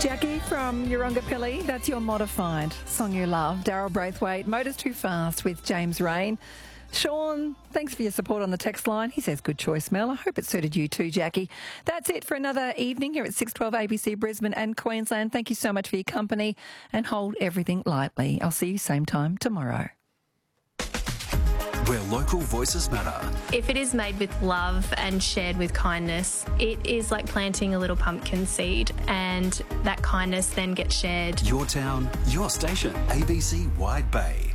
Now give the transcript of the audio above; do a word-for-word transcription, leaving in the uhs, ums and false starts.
Jackie from Urungapilli, that's your modified song you love. Daryl Braithwaite, Motors Too Fast with James Rain. Sean, thanks for your support on the text line. He says, good choice, Mel. I hope it suited you too, Jackie. That's it for another evening here at six twelve A B C Brisbane and Queensland. Thank you so much for your company and hold everything lightly. I'll see you same time tomorrow. Where local voices matter. If it is made with love and shared with kindness, it is like planting a little pumpkin seed, and that kindness then gets shared. Your town, your station, A B C Wide Bay.